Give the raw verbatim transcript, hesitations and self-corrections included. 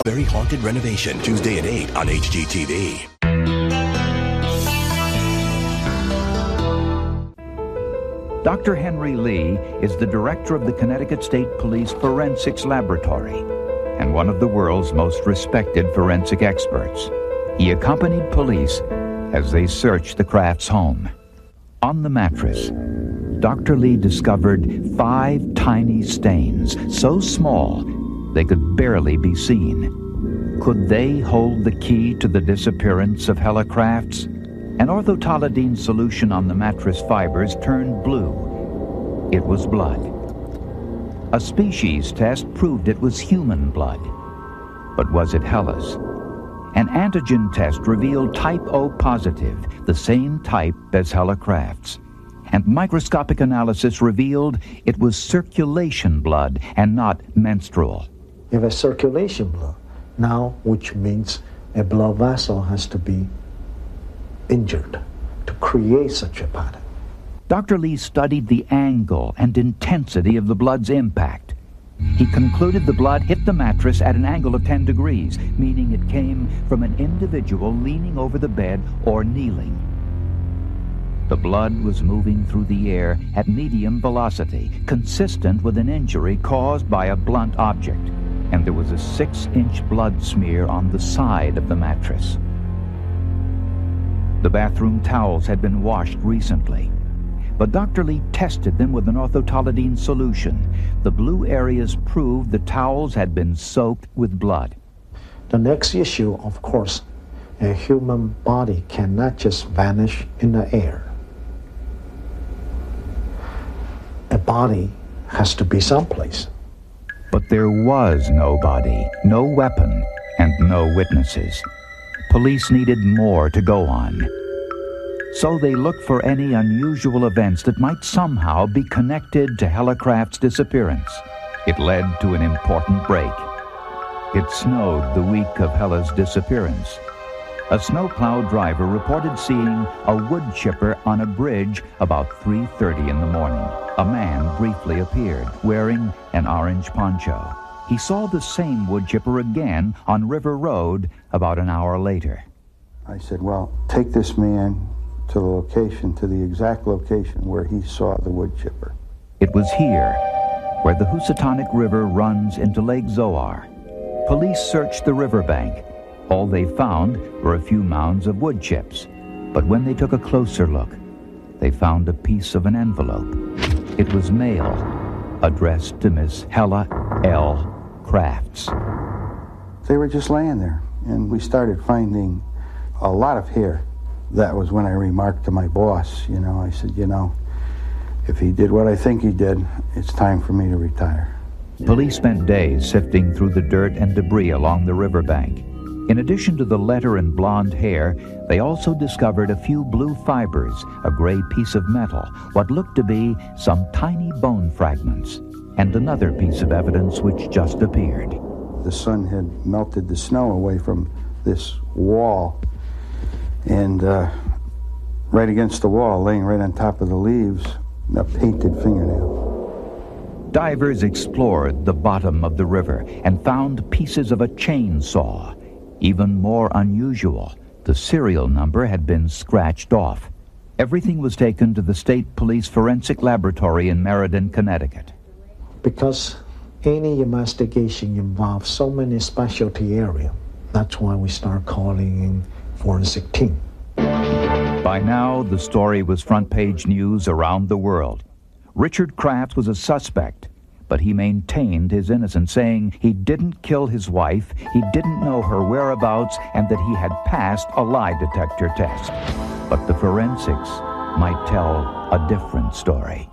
Very Haunted Renovation, Tuesday at eight on H G T V. Doctor Henry Lee is the director of the Connecticut State Police Forensics Laboratory and one of the world's most respected forensic experts. He accompanied police as they searched the Crafts' home. On the mattress, Doctor Lee discovered five tiny stains, so small they could barely be seen. Could they hold the key to the disappearance of Hella Crafts? An orthotolidine solution on the mattress fibers turned blue. It was blood. A species test proved it was human blood. But was it Hella's? An antigen test revealed type O positive, the same type as Hella Crafts. And microscopic analysis revealed it was circulation blood and not menstrual. You have a circulation blood now, which means a blood vessel has to be injured to create such a pattern. Doctor Lee studied the angle and intensity of the blood's impact. He concluded the blood hit the mattress at an angle of ten degrees, meaning it came from an individual leaning over the bed or kneeling. The blood was moving through the air at medium velocity, consistent with an injury caused by a blunt object, and there was a six-inch blood smear on the side of the mattress. The bathroom towels had been washed recently, but Doctor Lee tested them with an orthotolidine solution. The blue areas proved the towels had been soaked with blood. The next issue, of course, a human body cannot just vanish in the air. A body has to be someplace. But there was no body, no weapon, and no witnesses. Police needed more to go on. So they looked for any unusual events that might somehow be connected to Hella Crafts' disappearance. It led to an important break. It snowed the week of Hella's disappearance. A snowplow driver reported seeing a wood chipper on a bridge about three thirty in the morning. A man briefly appeared, wearing an orange poncho. He saw the same wood chipper again on River Road about an hour later. I said, well, take this man to the location, to the exact location where he saw the wood chipper. It was here, where the Housatonic River runs into Lake Zoar. Police searched the riverbank. All they found were a few mounds of wood chips. But when they took a closer look, they found a piece of an envelope. It was mail, addressed to Miss Hella L. Crafts. They were just laying there, and we started finding a lot of hair. That was when I remarked to my boss, you know, I said, you know, if he did what I think he did, it's time for me to retire. Police spent days sifting through the dirt and debris along the riverbank. In addition to the letter and blonde hair, they also discovered a few blue fibers, a gray piece of metal, what looked to be some tiny bone fragments, and another piece of evidence which just appeared. The sun had melted the snow away from this wall, and uh, right against the wall, laying right on top of the leaves, a painted fingernail. Divers explored the bottom of the river and found pieces of a chainsaw. Even more unusual, the serial number had been scratched off. Everything was taken to the State Police Forensic Laboratory in Meriden, Connecticut. Because any investigation involves so many specialty areas, that's why we start calling in forensic team. By now, the story was front-page news around the world. Richard Crafts was a suspect, but he maintained his innocence, saying he didn't kill his wife, he didn't know her whereabouts, and that he had passed a lie detector test. But the forensics might tell a different story.